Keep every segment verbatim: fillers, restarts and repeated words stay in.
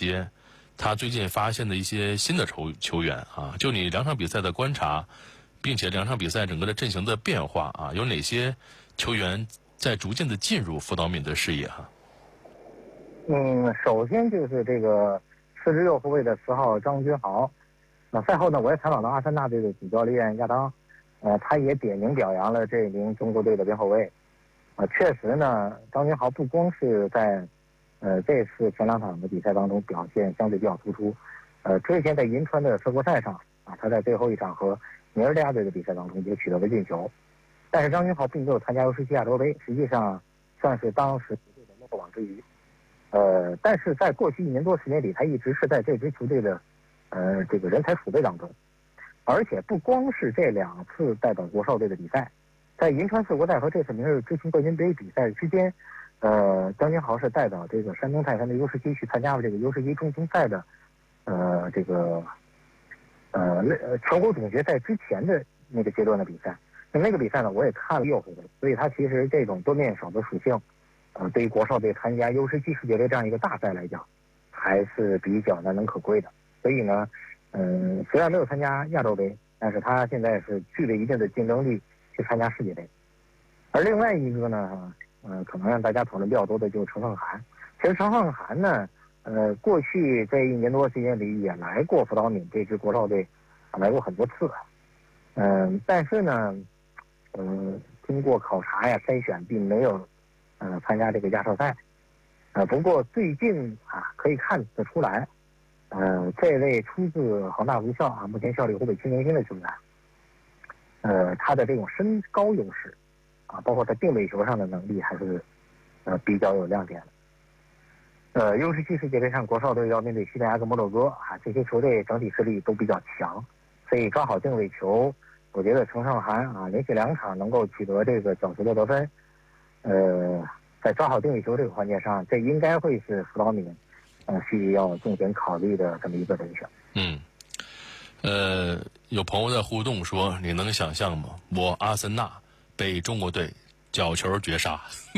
些他最近发现的一些新的球球员啊？就你两场比赛的观察，并且两场比赛整个的阵型的变化啊，有哪些球员在逐渐的进入辅导闵的视野哈？ 嗯，首先就是这个四支右后卫的四号张君豪。那赛后呢，我也采访到阿森纳队的主教练亚当，呃，他也点名表扬了这名中国队的边后卫。啊、呃，确实呢，张君豪不光是在呃这次前两场的比赛当中表现相对比较突出，呃，之前在银川的社国赛上啊，他在最后一场和尼日利亚队的比赛当中也取得了进球。但是张君豪并没有参加 U 十七亚洲杯，实际上算是当时球队的漏网之鱼。呃，但是在过去一年多时间里，他一直是在这支球队的呃这个人才储备当中，而且不光是这两次代表国少队的比赛，在银川四国赛和这次明日之星冠军杯比赛之间，呃，张君豪是代表这个山东泰山的 U 十七去参加了这个 U 十七中青赛的呃这个呃全国总决赛之前的那个阶段的比赛。那那个比赛呢，我也看了右后卫，所以他其实这种多面手的属性。呃，对于国少队参加 U 十七世界杯这样一个大赛来讲，还是比较难能可贵的。所以呢，嗯，虽然没有参加亚洲杯，但是他现在是具备一定的竞争力去参加世界杯。而另外一个呢，呃，可能让大家讨论比较多的就是陈凤涵。其实陈凤涵呢，呃，过去这一年多时间里也来过辅导闵这支国少队，啊，来过很多次。嗯、呃，但是呢，嗯、呃，经过考察呀、筛选，并没有。呃，参加这个亚少赛，呃，不过最近啊，可以看得出来，呃，这位出自恒大足校啊，目前效力湖北青年军的球员，呃，他的这种身高优势，啊，包括他定位球上的能力，还是呃比较有亮点的。呃 ，U 十七世界杯上，国少队要面对西班牙跟摩洛哥啊，这些球队整体实力都比较强，所以抓好定位球，我觉得陈胜涵啊，连续两场能够取得这个角球的得分。呃，在抓好定位球这个环节上，这应该会是辅导闵呃需要重点考虑的这么一个人选。 嗯，呃，有朋友在互动说，你能想象吗？我阿森纳被中国队角球绝杀，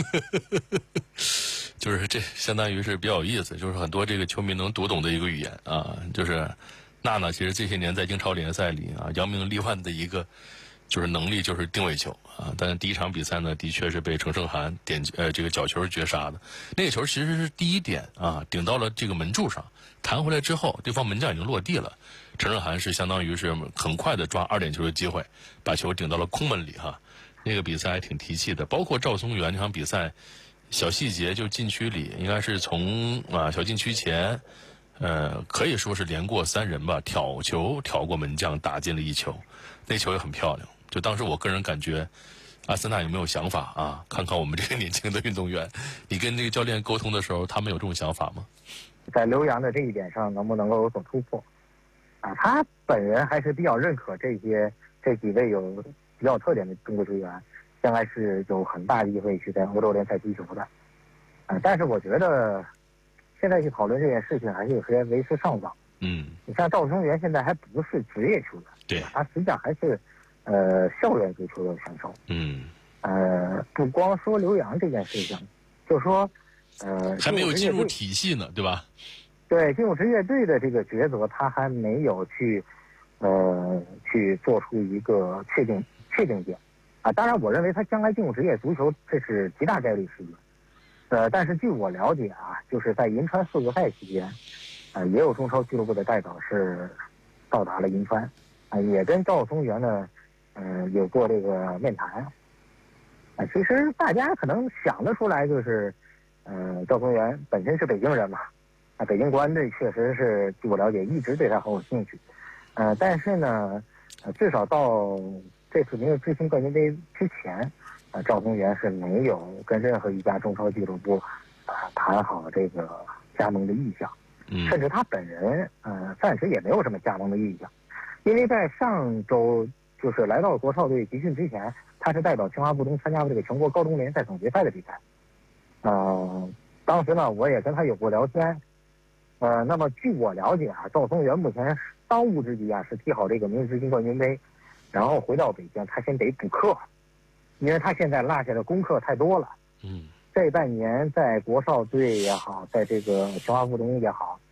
就是这相当于是比较有意思，就是很多这个球迷能读懂的一个语言啊，就是娜娜其实这些年在英超联赛里啊扬名立万的一个。就是能力就是定位球啊，但是第一场比赛呢，的确是被陈胜涵点呃这个角球绝杀的。那个球其实是第一点啊，顶到了这个门柱上，弹回来之后，对方门将已经落地了，陈胜涵是相当于是很快的抓二点球的机会，把球顶到了空门里哈。那个比赛还挺提气的，包括赵松元那场比赛，小细节就禁区里应该是从啊小禁区前。呃，可以说是连过三人吧，挑球挑过门将，打进了一球，那球也很漂亮。就当时我个人感觉，阿森纳有没有想法啊？看看我们这个年轻的运动员，你跟这个教练沟通的时候，他们有这种想法吗？ 在刘洋的这一点上，能不能够有所突破？啊，他本人还是比较认可这些这几位有比较特点的中国球员，将来是有很大机会去在欧洲联赛踢球的。啊，但是我觉得。现在去讨论这件事情还是有些为时尚早。 嗯， 你像赵松元现在还不是职业球员， 对， 他实际上还是呃校园足球的选手。 嗯， 呃，不光说刘洋这件事情，就说呃还没有进入体系呢，对吧？ 对，进入职业队的这个抉择，他还没有去呃去做出一个确定确定性啊。当然，我认为他将来进入职业足球，这是极大概率事件。呃，但是据我了解啊，就是在银川四国赛期间，呃，也有中超俱乐部的代表是到达了银川，啊、呃，也跟赵松元呢，呃，有过这个面谈。啊、呃，其实大家可能想得出来，就是，呃，赵松元本身是北京人嘛，啊，北京国安队确实是据我了解一直对他很有兴趣，呃，但是呢，呃，至少到这次明日之星冠军杯之前。呃，赵松元是没有跟任何一家中超俱乐部啊、呃、谈好这个加盟的意向， 嗯， 甚至他本人呃暂时也没有什么加盟的意向，因为在上周就是来到国少队集训之前，他是代表清华附中参加过这个全国高中联赛总决赛的比赛，呃，当时呢我也跟他有过聊天，呃，那么据我了解啊，赵松元目前当务之急啊是踢好这个明日之星冠军杯，然后回到北京，他先得补课。因为他现在落下的功课太多了， 嗯， 这半年在国少队也好，在这个清华附中也好，